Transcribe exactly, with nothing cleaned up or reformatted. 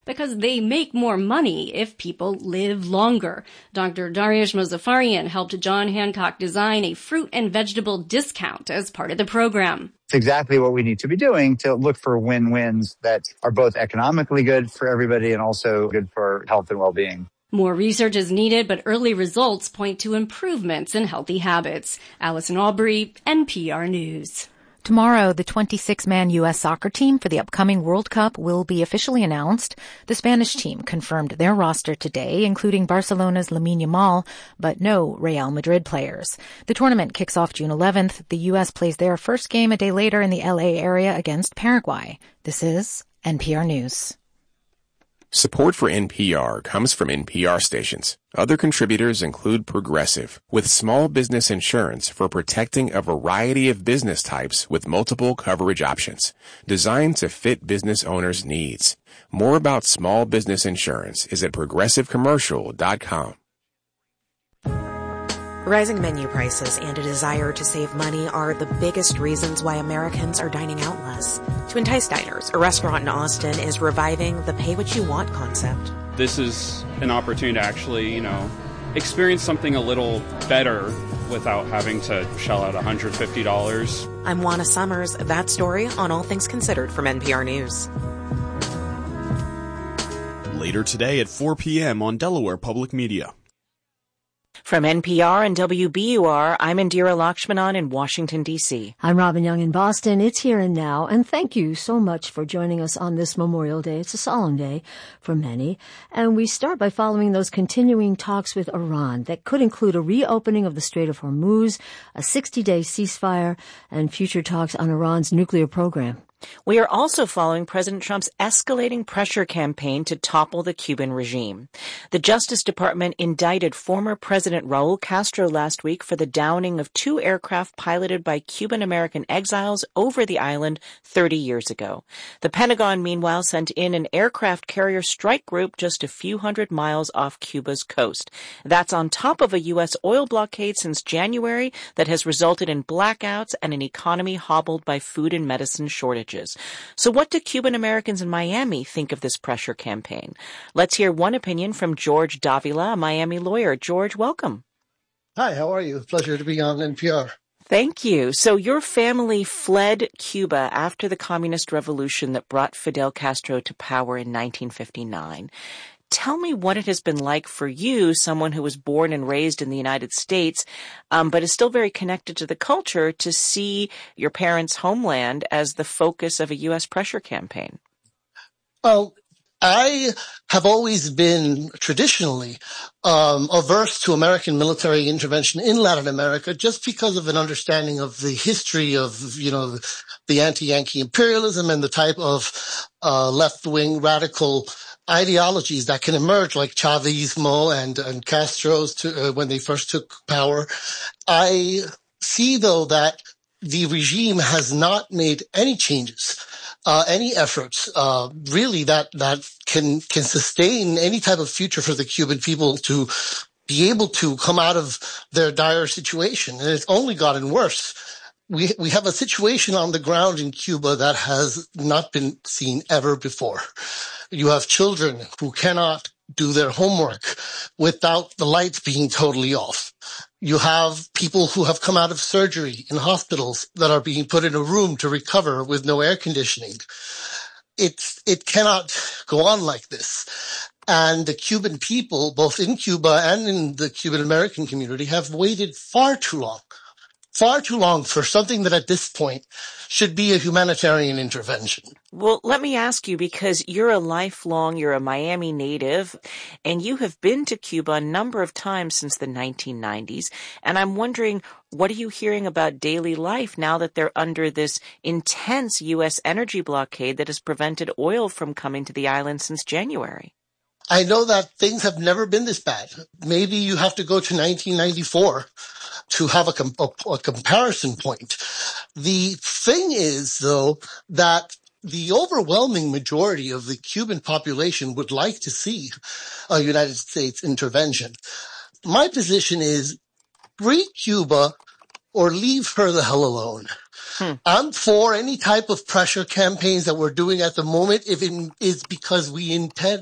because they make more money if people live longer. Doctor Dariush Mozaffarian helped John Hancock design a fruit and vegetable discount as part of the program. It's exactly what we need to be doing to look for win-wins that are both economically good for everybody and also good for health and well-being. More research is needed, but early results point to improvements in healthy habits. Allison Aubrey, N P R News. Tomorrow, the twenty-six man U S soccer team for the upcoming World Cup will be officially announced. The Spanish team confirmed their roster today, including Barcelona's Lamine Yamal, but no Real Madrid players. The tournament kicks off June eleventh. The U S plays their first game a day later in the L A area against Paraguay. This is N P R News. Support for N P R comes from N P R stations. Other contributors include Progressive, with small business insurance for protecting a variety of business types with multiple coverage options, designed to fit business owners' needs. More about small business insurance is at progressive commercial dot com. Rising menu prices and a desire to save money are the biggest reasons why Americans are dining out less. To Entice Diners, a restaurant in Austin is reviving the pay-what-you-want concept. This is an opportunity to actually, you know, experience something a little better without having to shell out one hundred fifty dollars. I'm Juana Summers. That story on All Things Considered from N P R News. Later today at four p.m. on Delaware Public Media. From N P R and W B U R, I'm Indira Lakshmanan in Washington, D C. I'm Robin Young in Boston. It's Here and Now, and thank you so much for joining us on this Memorial Day. It's a solemn day for many, and we start by following those continuing talks with Iran that could include a reopening of the Strait of Hormuz, a sixty-day ceasefire, and future talks on Iran's nuclear program. We are also following President Trump's escalating pressure campaign to topple the Cuban regime. The Justice Department indicted former President Raul Castro last week for the downing of two aircraft piloted by Cuban-American exiles over the island thirty years ago. The Pentagon, meanwhile, sent in an aircraft carrier strike group just a few hundred miles off Cuba's coast. That's on top of a U S oil blockade since January that has resulted in blackouts and an economy hobbled by food and medicine shortages. So what do Cuban Americans in Miami think of this pressure campaign? Let's hear one opinion from George Davila, a Miami lawyer. George, welcome. Hi, how are you? Pleasure to be on N P R. Thank you. So your family fled Cuba after the communist revolution that brought Fidel Castro to power in nineteen fifty-nine. Tell me what it has been like for you, someone who was born and raised in the United States, um, but is still very connected to the culture, to see your parents' homeland as the focus of a U S pressure campaign. Well, I have always been traditionally um, averse to American military intervention in Latin America just because of an understanding of the history of, you know, the anti-Yankee imperialism and the type of uh, left-wing radical ideologies that can emerge, like Chavismo and, and Castro's to, uh, when they first took power. I see, though, that the regime has not made any changes, uh, any efforts, uh, really that, that can, can sustain any type of future for the Cuban people to be able to come out of their dire situation. And it's only gotten worse. We, we have a situation on the ground in Cuba that has not been seen ever before. You have children who cannot do their homework without the lights being totally off. You have people who have come out of surgery in hospitals that are being put in a room to recover with no air conditioning. It's, it cannot go on like this. And the Cuban people, both in Cuba and in the Cuban American community, have waited far too long. Far too long for something that at this point should be a humanitarian intervention. Well, let me ask you, because you're a lifelong, you're a Miami native, and you have been to Cuba a number of times since the nineteen nineties. And I'm wondering, what are you hearing about daily life now that they're under this intense U S energy blockade that has prevented oil from coming to the island since January? I know that things have never been this bad. Maybe you have to go to nineteen ninety-four to have a, com- a, a comparison point. The thing is, though, that the overwhelming majority of the Cuban population would like to see a United States intervention. My position is free Cuba or leave her the hell alone. Hmm. I'm for any type of pressure campaigns that we're doing at the moment if it is because we intend